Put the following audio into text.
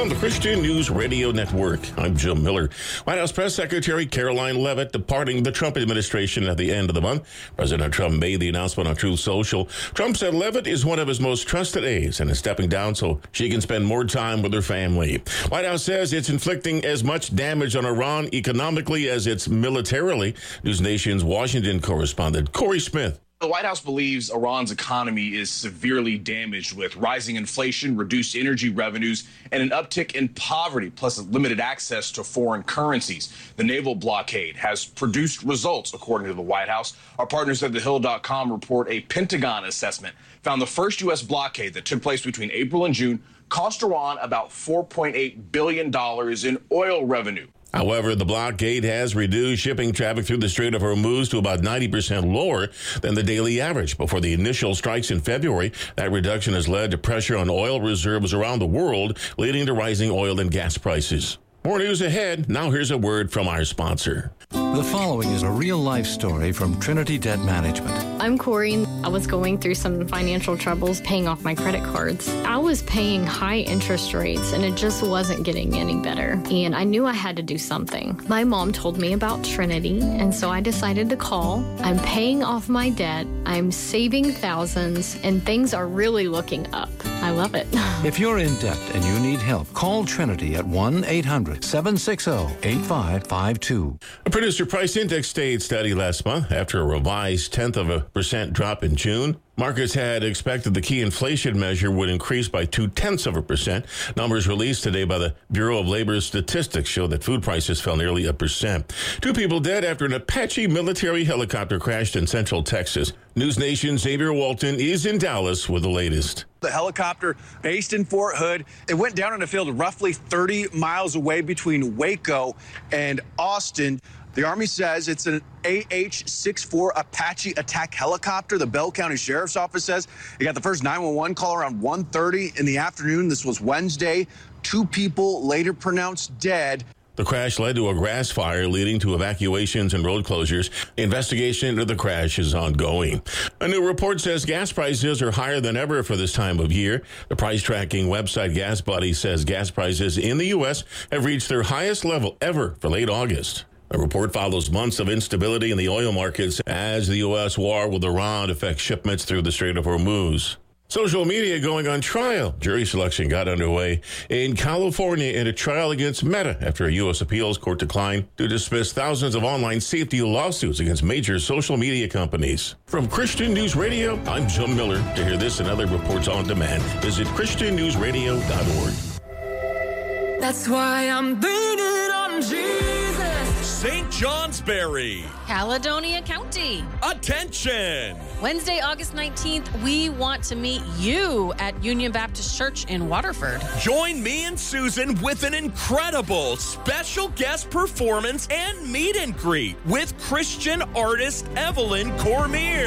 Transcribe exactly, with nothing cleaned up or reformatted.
from the Christian News Radio Network. I'm Jim Miller. White House Press Secretary Caroline Leavitt departing the Trump administration at the end of the month. President Trump made the announcement on Truth Social. Trump said Leavitt is one of his most trusted aides and is stepping down so she can spend more time with her family. White House says it's inflicting as much damage on Iran economically as it's militarily. News Nation's Washington correspondent Corey Smith. The White House believes Iran's economy is severely damaged with rising inflation, reduced energy revenues, and an uptick in poverty, plus limited access to foreign currencies. The naval blockade has produced results, according to the White House. Our partners at the Hill dot com report a Pentagon assessment found the first U S blockade that took place between April and June cost Iran about four point eight billion dollars in oil revenue. However, the blockade has reduced shipping traffic through the Strait of Hormuz to about ninety percent lower than the daily average. Before the initial strikes in February, that reduction has led to pressure on oil reserves around the world, leading to rising oil and gas prices. More news ahead. Now here's a word from our sponsor. The following is a real-life story from Trinity Debt Management. I'm Corey. I was going through some financial troubles paying off my credit cards. I was paying high interest rates, and it just wasn't getting any better. And I knew I had to do something. My mom told me about Trinity, and so I decided to call. I'm paying off my debt. I'm saving thousands, and things are really looking up. I love it. If you're in debt and you need help, call Trinity at one eight hundred seven six zero eight five five two. A producer price index stayed steady last month after a revised tenth of a percent drop in June. Markets had expected the key inflation measure would increase by two-tenths of a percent. Numbers released today by the Bureau of Labor Statistics show that food prices fell nearly a percent. Two people dead after an Apache military helicopter crashed in central Texas. News Nation's Xavier Walton is in Dallas with the latest. The helicopter based in Fort Hood, it went down in a field roughly thirty miles away between Waco and Austin. The Army says it's an A H sixty-four Apache attack helicopter. The Bell County Sheriff's Office says it got the first nine one one call around one thirty in the afternoon. This was Wednesday. Two people later pronounced dead. The crash led to a grass fire, leading to evacuations and road closures. The investigation into the crash is ongoing. A new report says gas prices are higher than ever for this time of year. The price tracking website Gas Buddy says gas prices in the U S have reached their highest level ever for late August. The report follows months of instability in the oil markets as the U S war with Iran affects shipments through the Strait of Hormuz. Social media going on trial. Jury selection got underway in California in a trial against Meta after a U S appeals court declined to dismiss thousands of online safety lawsuits against major social media companies. From Christian News Radio, I'm Jim Miller. To hear this and other reports on demand, visit christian news radio dot org. That's why I'm leaning on Jesus. Saint Johnsbury, Caledonia County. Attention! Wednesday, August nineteenth, we want to meet you at Union Baptist Church in Waterford. Join me and Susan with an incredible special guest performance and meet and greet with Christian artist Evelyn Cormier.